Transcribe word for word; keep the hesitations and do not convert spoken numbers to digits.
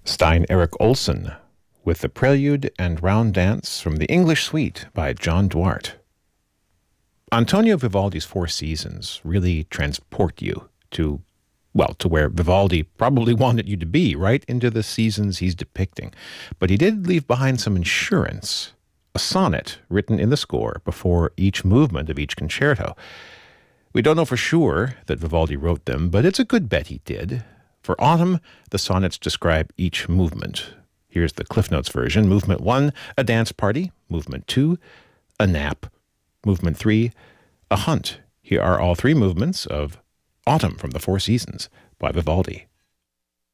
Stein Erik Olsen with the Prelude and Round Dance from the English Suite by John Duarte. Antonio Vivaldi's Four Seasons really transport you to, well, to where Vivaldi probably wanted you to be, right into the seasons he's depicting. But he did leave behind some insurance, a sonnet written in the score before each movement of each concerto. We don't know for sure that Vivaldi wrote them, but it's a good bet he did. For autumn, the sonnets describe each movement. Here's the Cliff Notes version. Movement one, a dance party. Movement two, a nap. Movement three, a hunt. Here are all three movements of Autumn from the Four Seasons by Vivaldi.